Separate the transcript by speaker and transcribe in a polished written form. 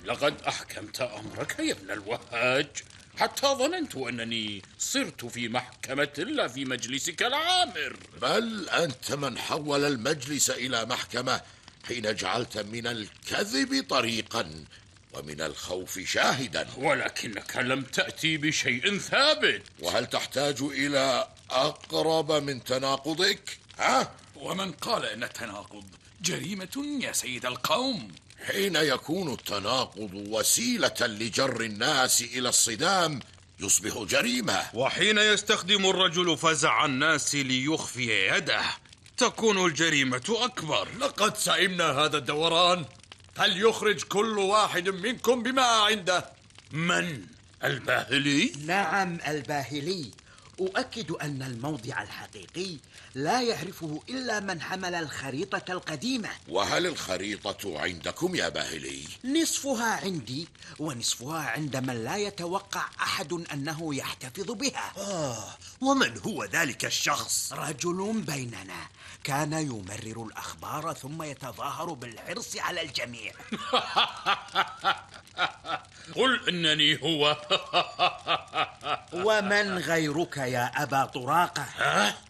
Speaker 1: لقد أحكمت أمرك يا ابن الوهاج، حتى ظننت أنني صرت في محكمة لا في مجلسك العامر.
Speaker 2: بل أنت من حول المجلس إلى محكمة حين جعلت من الكذب طريقا ومن الخوف شاهدا.
Speaker 1: ولكنك لم تأتي بشيء ثابت.
Speaker 2: وهل تحتاج إلى أقرب من تناقضك؟
Speaker 3: ومن قال أن التناقض جريمة يا سيد القوم؟
Speaker 2: حين يكون التناقض وسيلة لجر الناس إلى الصدام يصبح جريمة.
Speaker 4: وحين يستخدم الرجل فزع الناس ليخفي يده تكون الجريمة أكبر.
Speaker 5: لقد سئمنا هذا الدوران. فليخرج كل واحد منكم بما عنده.
Speaker 1: من؟ الباهلي؟
Speaker 6: نعم الباهلي. أؤكد أن الموضع الحقيقي لا يعرفه إلا من حمل الخريطة القديمة.
Speaker 2: وهل الخريطة عندكم يا باهلي؟
Speaker 6: نصفها عندي ونصفها عند من لا يتوقع أحد أنه يحتفظ بها.
Speaker 5: ومن هو ذلك الشخص؟
Speaker 6: رجل بيننا كان يمرر الأخبار ثم يتظاهر بالحرص على الجميع.
Speaker 1: قل إنني هو.
Speaker 6: ومن غيرك يا أبا طراقة؟